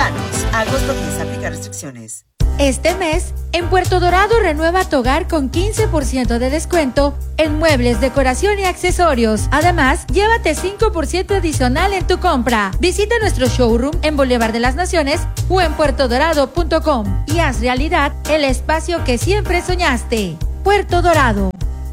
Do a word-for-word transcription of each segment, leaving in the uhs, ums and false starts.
Mexicanos. Agosto quince. Aplica restricciones. Este mes, en Puerto Dorado renueva tu hogar con quince por ciento de descuento en muebles, decoración y accesorios. Además, llévate cinco por ciento adicional en tu compra. Visita nuestro showroom en Boulevard de las Naciones o en puerto dorado punto com y haz realidad el espacio que siempre soñaste. Puerto Dorado.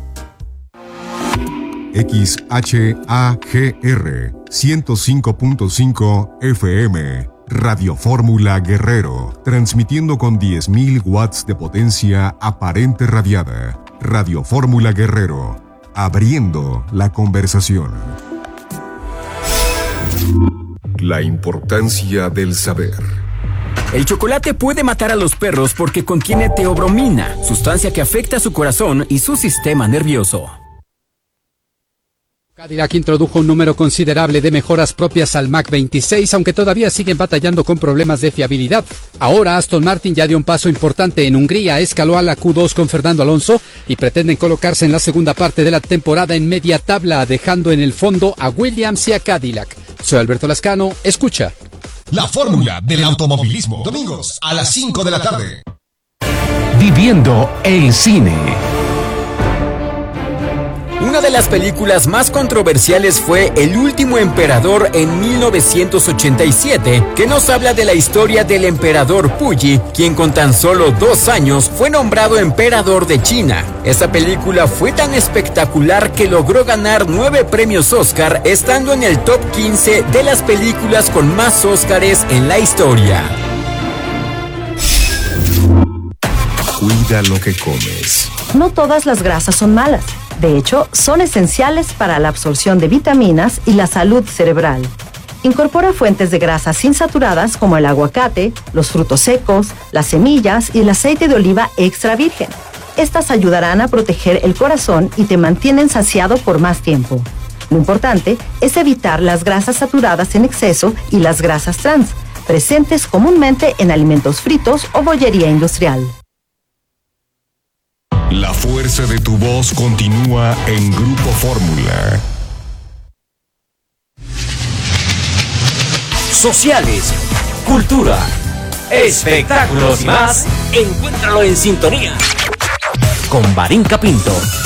X H A G R ciento cinco punto cinco F M, Radio Fórmula Guerrero, transmitiendo con diez mil watts de potencia aparente radiada. Radio Fórmula Guerrero, abriendo la conversación. La importancia del saber. El chocolate puede matar a los perros porque contiene teobromina, sustancia que afecta su corazón y su sistema nervioso. Cadillac introdujo un número considerable de mejoras propias al Mac veintiséis, aunque todavía siguen batallando con problemas de fiabilidad. Ahora Aston Martin ya dio un paso importante en Hungría, escaló a la Q dos con Fernando Alonso y pretenden colocarse en la segunda parte de la temporada en media tabla, dejando en el fondo a Williams y a Cadillac. Soy Alberto Lascano, escucha. La fórmula del automovilismo, domingos a las cinco de la tarde. Viviendo el cine. Una de las películas más controversiales fue El último emperador en mil novecientos ochenta y siete, que nos habla de la historia del emperador Puyi, quien con tan solo dos años fue nombrado emperador de China. Esta película fue tan espectacular que logró ganar nueve premios Oscar, estando en el top quince de las películas con más Oscars en la historia. Cuida lo que comes. No todas las grasas son malas. De hecho, son esenciales para la absorción de vitaminas y la salud cerebral. Incorpora fuentes de grasas insaturadas como el aguacate, los frutos secos, las semillas y el aceite de oliva extra virgen. Estas ayudarán a proteger el corazón y te mantienen saciado por más tiempo. Lo importante es evitar las grasas saturadas en exceso y las grasas trans, presentes comúnmente en alimentos fritos o bollería industrial. La fuerza de tu voz continúa en Grupo Fórmula. Sociales, cultura, espectáculos y más. Encuéntralo en sintonía con Varinka Pinto.